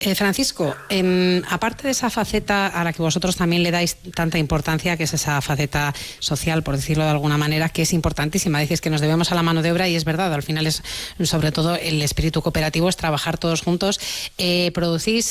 Francisco, aparte de esa faceta a la que vosotros también le dais tanta importancia, que es esa faceta social, por decirlo de alguna manera, que es importantísima, decís que nos debemos a la mano de obra y es verdad, al final es sobre todo el espíritu cooperativo, es trabajar todos juntos, producís